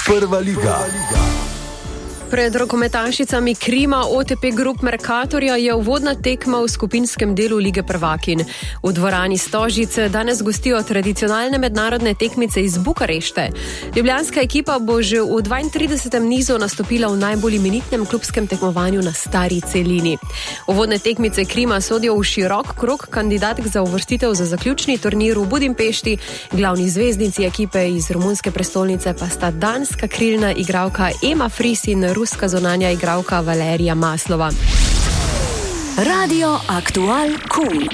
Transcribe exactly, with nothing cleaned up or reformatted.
Prva liga. Pred rokometašicami Krima O T P Group Mercatorja je uvodna tekma v skupinskem delu Lige prvakinj. V dvorani Stožice danes gostijo tradicionalne mednarodne tekmice iz Bukarešte. Ljubljanska ekipa bo že v dvaintridesetem nizu nastopila v najbolj imenitnem klubskem tekmovanju na stari celini. Uvodne tekmice Krima sodijo v širok krog kandidatk za uvrstitev za zaključni turnir v Budimpešti. Glavni zvezdnici ekipe iz romunske prestolnice pa sta danska krilna igralka Ema Fris in ruska zunanja igralka Valerija Maslova. Radio Aktual Cool.